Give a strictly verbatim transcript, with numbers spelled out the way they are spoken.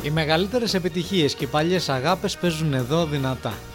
Οι μεγαλύτερες επιτυχίες και οι παλιές αγάπες παίζουν εδώ δυνατά.